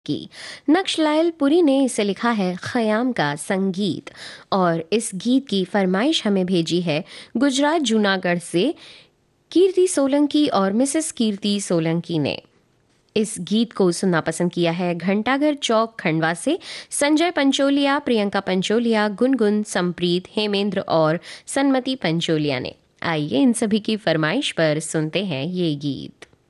की। नक्शलाल पुरी ने इसे लिखा है ख़याम का संगीत। और इस गीत की फरमाइश हमें भेजी है गुजरात जूनागढ़ से कीर्ति सोलंकी और मिसेस कीर्ति सोलंकी ने। इस गीत को सुनना पसंद किया है घंटाघर चौक खंडवा से संजय पंचोलिया, प्रियंका पंचोलिया, गुनगुन, संप्रीत, हेमेंद्र और सन्मति पंचोलिया ने। आइए इन सभी की फरमाइश पर सुनते हैं ये गीत।